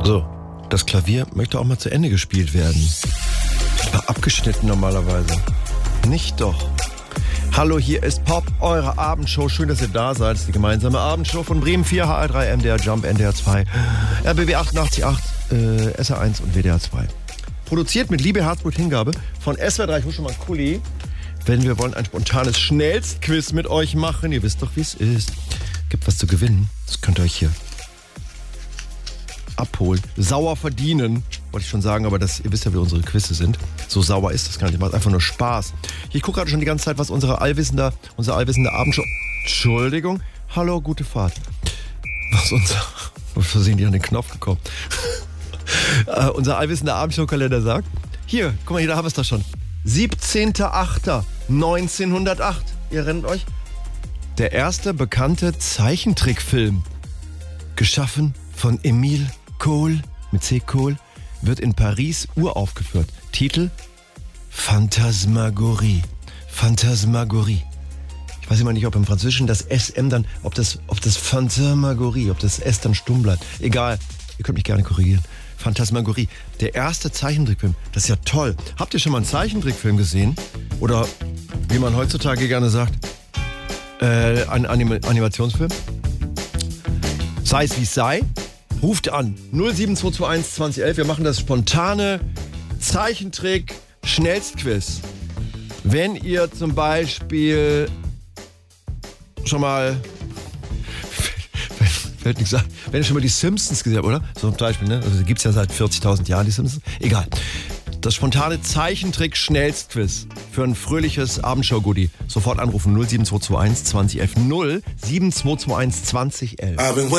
So, das Klavier möchte auch mal zu Ende gespielt werden. Aber abgeschnitten normalerweise. Nicht doch. Hallo, hier ist Pop, eure Abendshow. Schön, dass ihr da seid. Das ist die gemeinsame Abendshow von Bremen 4, HR3, MDR Jump, NDR 2, RBB 88.8, SR1 und WDR 2. Produziert mit Liebe, Herzblut, Hingabe von SWR 3. Ich hole schon mal Kuli. Wenn wir wollen ein spontanes Schnellstquiz mit euch machen. Ihr wisst doch, wie es ist. Gibt was zu gewinnen. Das könnt ihr euch hier abholen. Sauer verdienen, wollte ich schon sagen, aber ihr wisst ja, wie unsere Quizze sind. So sauer ist das gar nicht. Macht einfach nur Spaß. Ich gucke gerade schon die ganze Zeit, was unsere allwissende Abendshow... Entschuldigung. Hallo, gute Fahrt. Was aus Versehen die an den Knopf gekommen. Unser allwissender Abendshow-Kalender sagt. Hier, guck mal, hier, da haben wir es doch schon. 17.08.1908. Ihr erinnert euch? Der erste bekannte Zeichentrickfilm, geschaffen von Emile Cole, mit C. Cole, wird in Paris uraufgeführt. Titel Phantasmagorie. Phantasmagorie. Ich weiß immer nicht, ob im Französischen das SM dann, ob das Phantasmagorie, ob das S dann stumm bleibt. Egal, ihr könnt mich gerne korrigieren. Phantasmagorie. Der erste Zeichentrickfilm. Das ist ja toll. Habt ihr schon mal einen Zeichentrickfilm gesehen? Oder, wie man heutzutage gerne sagt, einen Animationsfilm? Sei es wie es sei. Ruft an 07221 2011. Wir machen das spontane Zeichentrick-Schnellstquiz. Wenn ihr zum Beispiel schon mal... Fällt nichts ein. Wenn ihr schon mal die Simpsons gesehen habt, oder? So zum Beispiel, ne? Also die gibt's ja seit 40.000 Jahren, die Simpsons. Egal. Das spontane Zeichentrick-Schnellstquiz für ein fröhliches Abendshow-Goodie. Sofort anrufen 07221 2011. 07221 2011.